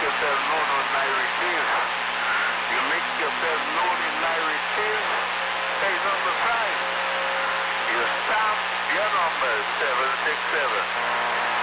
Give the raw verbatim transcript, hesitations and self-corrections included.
yourself known on narrative. You make yourself known in narrative. Say number five. You stamp your number seven six seven.